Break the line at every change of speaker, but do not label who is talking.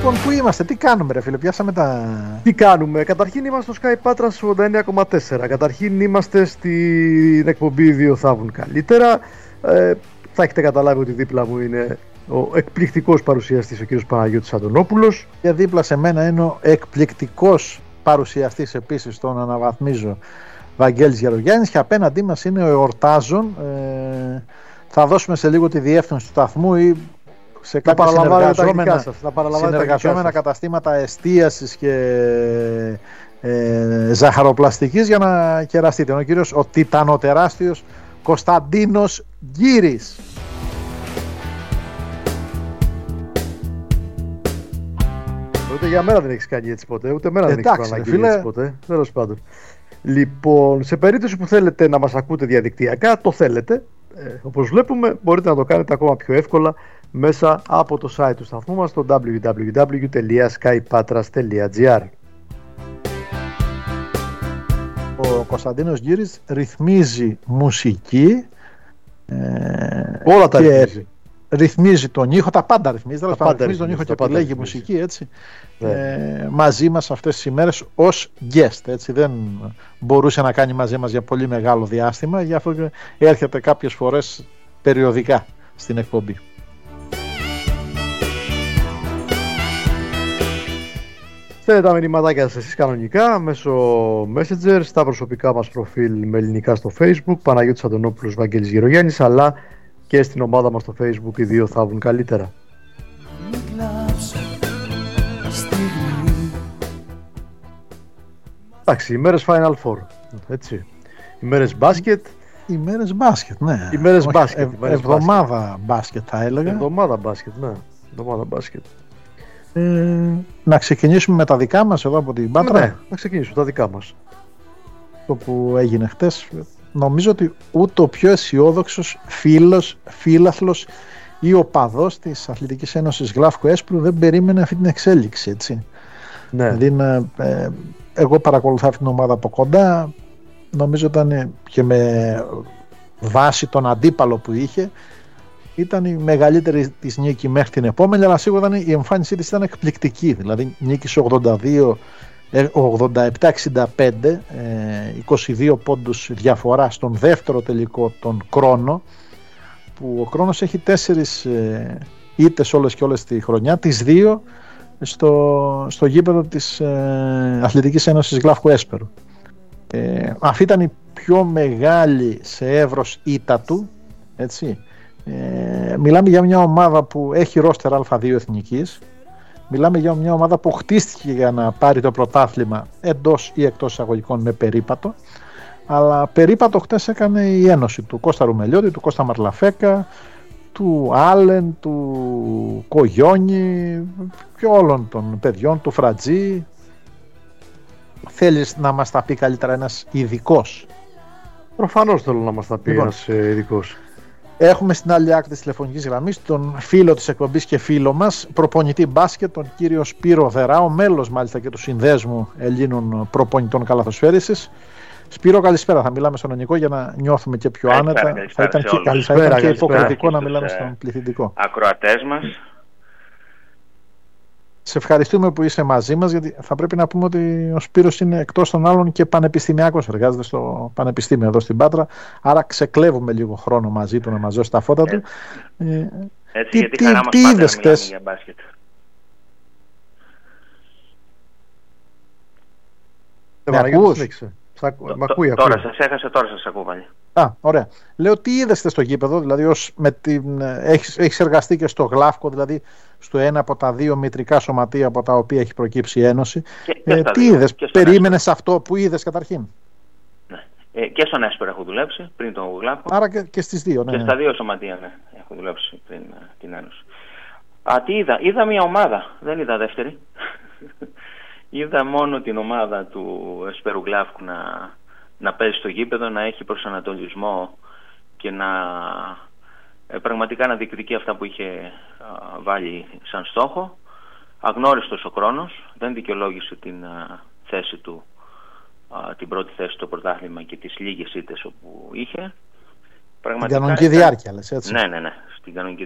Λοιπόν, πού είμαστε, τι κάνουμε ρε φίλε, πιάσαμε τα...
Τι κάνουμε, καταρχήν είμαστε στο Sky Patras 89,4. Καταρχήν είμαστε στην εκπομπή Δύο Θαύουν Καλύτερα. Θα έχετε καταλάβει ότι δίπλα μου είναι ο εκπληκτικός παρουσιαστής ο κ. Παναγιώτης Αντωνόπουλος.
Και δίπλα σε μένα είναι ο εκπληκτικός παρουσιαστής επίσης, τον αναβαθμίζω, Βαγγέλης Γερογιάννης, και απέναντί μας είναι ο εορτάζων. Θα δώσουμε σε λίγο τη διεύθυνση του σταθμού ή σε κάποια συνεργαζόμενα καταστήματα εστίασης και ζαχαροπλαστικής για να κεραστείτε. Είναι ο κύριος ο τιτανοτεράστιος Κωνσταντίνος Γκύρης.
Ούτε για μένα δεν έχεις κάνει έτσι ποτέ, ούτε εμένα δεν έχεις κάνει έτσι ποτέ. Τέλος πάντων. Λοιπόν, σε περίπτωση που θέλετε να μας ακούτε διαδικτυακά, το θέλετε, όπως βλέπουμε, μπορείτε να το κάνετε ακόμα πιο εύκολα μέσα από το site του σταθμού μας, το www.skypatras.gr.
Ο Κωνσταντίνος Γκύρης ρυθμίζει μουσική,
όλα τα ρυθμίζει.
Ρυθμίζει τον ήχο, τα πάντα ρυθμίζει, ρυθμίζει τον ήχο και επιλέγει μουσική, έτσι. Μαζί μας αυτές τις ημέρες ως guest, έτσι. Δεν μπορούσε να κάνει μαζί μας για πολύ μεγάλο διάστημα, γι' αυτό και έρχεται κάποιες φορές περιοδικά στην εκπομπή.
Στέλνετε τα μηνύματάκια σας εσείς κανονικά μέσω Messenger, στα προσωπικά μας προφίλ με ελληνικά στο Facebook, Παναγιώτης Αντωνόπουλος, Βαγγέλης Γερογιάννης, αλλά και στην ομάδα μας στο Facebook, οι δύο θαύουν καλύτερα. Εντάξει, ημέρες Final Four, έτσι. Ημέρες μπάσκετ.
Ημέρες μπάσκετ, ναι.
Ημέρες μπάσκετ.
Εβδομάδα μπάσκετ θα έλεγα.
Εβδομάδα μπάσκετ, ναι. Εβδομάδα μπάσκετ.
Να ξεκινήσουμε με τα δικά μας εδώ από την Πάτρα.
Ναι, να ξεκινήσουμε τα δικά μας.
Το που έγινε χτες, νομίζω ότι ούτε ο πιο αισιόδοξος φίλος, φίλαθλος ή οπαδός της Αθλητικής Ένωσης Γλάφκο Έσπρου δεν περίμενε αυτή την εξέλιξη, έτσι.
Ναι.
Δηλαδή, εγώ παρακολουθώ αυτή την ομάδα από κοντά, νομίζω ήταν και με βάση τον αντίπαλο που είχε, ήταν η μεγαλύτερη της νίκη μέχρι την επόμενη, αλλά σίγουρα η εμφάνισή της ήταν εκπληκτική. Δηλαδή νίκησε 87-65, 22 πόντους διαφορά στον δεύτερο τελικό, τον Κρόνο, που ο Κρόνος έχει 4 ήττες όλες και όλες τη χρονιά, τις 2 στο γήπεδο της Αθλητικής Ένωσης Γλάφκο Έσπερου. Αυτή ήταν η πιο μεγάλη σε εύρος ήττα του, έτσι. Μιλάμε για μια ομάδα που έχει ρόστερ Α2 εθνικής. Μιλάμε για μια ομάδα που χτίστηκε για να πάρει το πρωτάθλημα εντός ή εκτός εισαγωγικών με περίπατο. Αλλά περίπατο χτες έκανε η ένωση του Κώστα Ρουμελιώτη, του Κώστα Μαρλαφέκα, του Άλεν, του Κογιόνι και όλων των παιδιών, του Φρατζή. Θέλεις να μας τα πει καλύτερα ένας ειδικός?
Προφανώς θέλω να μας τα πει ένας ειδικός.
Έχουμε στην άλλη άκρη της τηλεφωνικής γραμμής τον φίλο της εκπομπής και φίλο μας, προπονητή μπάσκετ, τον κύριο Σπύρο Δεράο, μέλος μάλιστα και του Συνδέσμου Ελλήνων Προπονητών Καλαθοσφαίρισης. Σπύρο, καλησπέρα. Θα μιλάμε στον ελληνικό για να νιώθουμε και πιο άνετα. Θα ήταν και υποκριτικό να μιλάμε στον πληθυντικό.
Ακροατές μας.
Σε ευχαριστούμε που είσαι μαζί μας, γιατί θα πρέπει να πούμε ότι ο Σπύρος είναι εκτός των άλλων και πανεπιστημιακός, εργάζεται στο Πανεπιστήμιο εδώ στην Πάτρα, άρα ξεκλέβουμε λίγο χρόνο μαζί του να μας δώσει τα φώτα του.
Έτσι, γιατί χαρά μας πάτε να μιλάμε για μπάσκετ.
Με ακούς?
Τώρα σας έχασε, τώρα σας ακούω πάλι.
Ωραία. Λέω, τι είδες στο γήπεδο, δηλαδή έχεις εργαστεί και στο Γλάφκο, δηλαδή στο ένα από τα 2 μητρικά σωματεία από τα οποία έχει προκύψει η Ένωση. Τι είδες, περίμενες αυτό που είδες καταρχήν?
Ναι. Και στον Έσπερο έχω δουλέψει πριν το Γλάφκο.
Άρα και στις δύο, ναι.
Και στα 2 σωματεία, ναι, έχω δουλέψει πριν την Ένωση. Τι είδα? Είδα μια ομάδα, δεν είδα δεύτερη. Είδα μόνο την ομάδα του Έσπερου Γλάφκου να παίζει στο γήπεδο, να έχει προσανατολισμό και να πραγματικά να διεκδικεί αυτά που είχε βάλει σαν στόχο. Αγνώριστος ο Κρόνος, δεν δικαιολόγησε την θέση του, την πρώτη θέση στο πρωτάθλημα και τις λίγες ήττες όπου είχε.
Την κανονική διάρκεια, λες, έτσι.
Ναι, στην κανονική